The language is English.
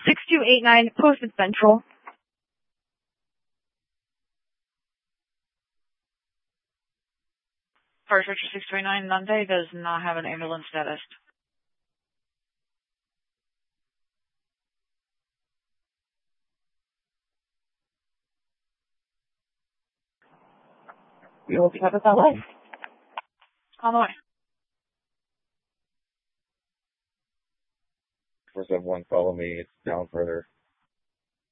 6289 Posted Central. First Richard 629 Monday does not have an ambulance status. We will pick up at that way. On the way. 471, follow me. It's down further.